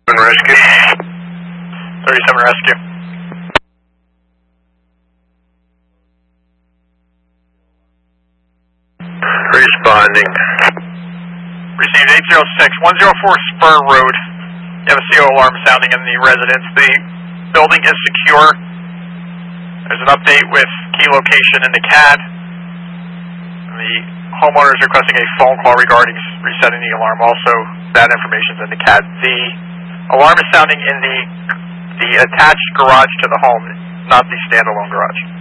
Rescue. 37 Rescue. Responding. Received 806, 104 Spur Road. You have a CO alarm sounding in the residence. The building is secure. There's an update with key location in the CAD. The homeowner is requesting a phone call regarding resetting the alarm. Also, that information is in the CAD. The alarm is sounding in the attached garage to the home, not the standalone garage.